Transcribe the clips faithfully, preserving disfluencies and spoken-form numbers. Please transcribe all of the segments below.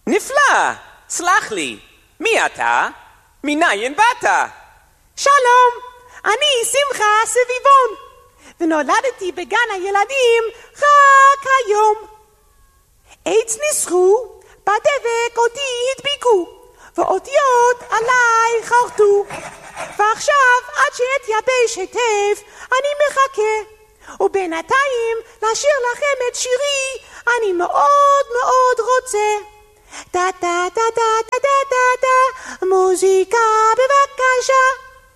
נפלא, סלח לי, מי אתה? מניין באת? שלום, אני שמחה סביבון, ונולדתי בגן הילדים רק היום. עץ ניסחו, בדבק אותי הדביקו, ואותיות עליי חרטו, ועכשיו עד שאתייבש היטב אני מחכה, ובינתיים לשיר לכם את שירי אני מאוד מאוד רוצה. דה דה דה דה דה דה דה דה, מוזיקה בבקשה.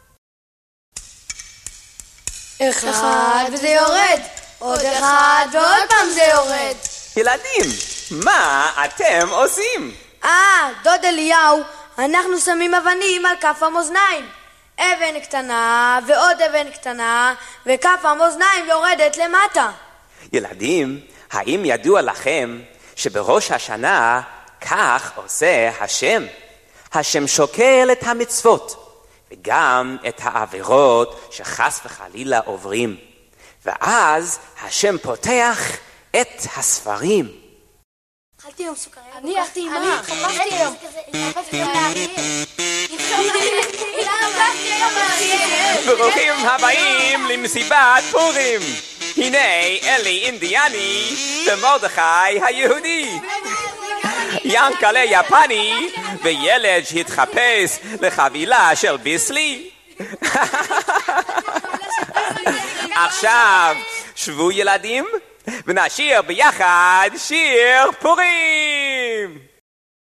אחד וזה יורד, עוד אחד ועוד פעם זה יורד. ילדים, מה אתם עושים? אה, דוד אליהו, אנחנו שמים אבנים על כף המאזניים. אבן קטנה ועוד אבן קטנה, וכף המאזניים יורדת למטה. ילדים, האם ידוע לכם שבראש השנה כך עושה השם? השם שוקל את המצוות וגם את העבירות שחס וחלילה עוברים, ואז השם פותח את הספרים. אכלתי היום סוכריה. אני אכלתי עם מה? חפשתי היום. ברוכים הבאים למסיבת פורים. הנה אלי אינדיאני ומרדכי היהודי, ינקלה יפני וילד שהתחפש לחבילה של ביסלי. עכשיו שבו ילדים ונשיר ביחד שיר פורים.